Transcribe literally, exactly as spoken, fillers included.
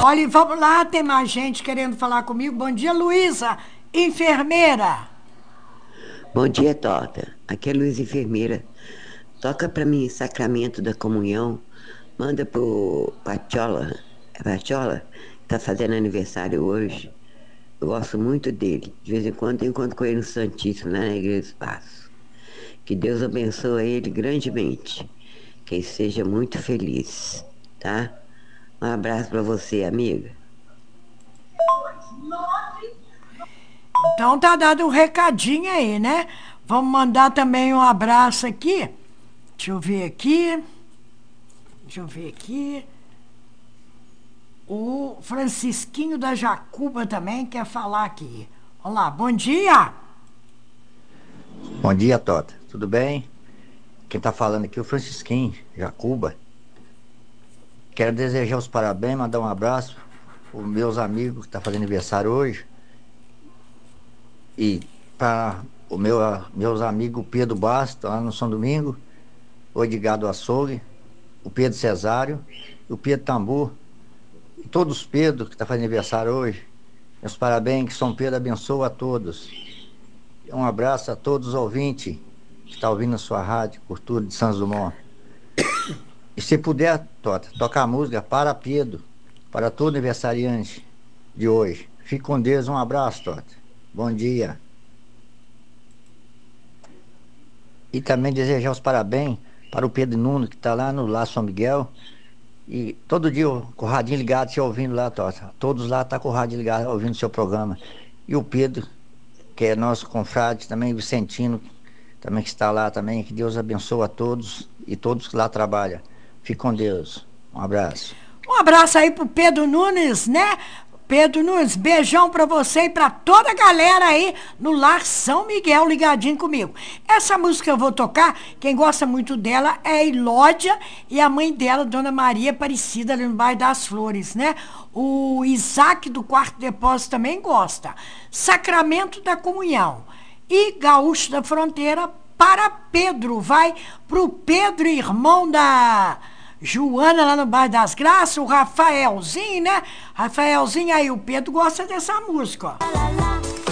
Olha, e vamos lá, tem mais gente querendo falar comigo. Bom dia, Luísa, enfermeira. Bom dia, Tota. Aqui é Luiz Enfermeira. Toca pra mim Sacramento da Comunhão. Manda pro Patiola. É Patiola? Tá fazendo aniversário hoje. Eu gosto muito dele. De vez em quando eu encontro com ele no Santíssimo, lá na Igreja do Espaço. Que Deus abençoe ele grandemente. Que ele seja muito feliz, tá? Um abraço pra você, amiga. Então tá dado um recadinho aí, né? Vamos mandar também um abraço aqui. Deixa eu ver aqui. Deixa eu ver aqui. O Francisquinho da Jacuba também quer falar aqui. Olá, bom dia. Bom dia, Tota. Tudo bem? Quem tá falando aqui é o Francisquinho, Jacuba. Quero desejar os parabéns, mandar um abraço para meus amigos que tá fazendo aniversário hoje. E para o meu, meus amigos Pedro Basta, lá no São Domingo, o Edgar do Açougue, o Pedro Cesário, o Pedro Tambor, e todos os Pedro que tá fazendo aniversário hoje. Meus parabéns, que São Pedro abençoe a todos. Um abraço a todos os ouvintes que estão ouvindo a sua rádio, Cultura de Santos Dumont. E se puder, Tota, tocar a música para Pedro, para todo aniversariante de hoje. Fique com Deus, um abraço, Tota. Bom dia. E também desejar os parabéns para o Pedro Nuno, que está lá no Lá São Miguel. E todo dia com o radinho ligado, se ouvindo lá, Tota. Todos lá estão tá com o rádio ligado, ouvindo o seu programa. E o Pedro, que é nosso confrade também, Vicentino, também que está lá também. Que Deus abençoe a todos e todos que lá trabalham. Fique com Deus. Um abraço. Um abraço aí pro Pedro Nunes, né? Pedro Nunes, beijão pra você e pra toda a galera aí no Lar São Miguel ligadinho comigo. Essa música que eu vou tocar, quem gosta muito dela é a Ilódia e a mãe dela, Dona Maria Aparecida, ali no bairro das Flores, né? O Isaac do Quarto Depósito também gosta. Sacramento da Comunhão e Gaúcho da Fronteira para Pedro. Vai pro Pedro, irmão da Joana, lá no bairro das Graças, o Rafaelzinho, né? Rafaelzinho aí, o Pedro gosta dessa música, ó.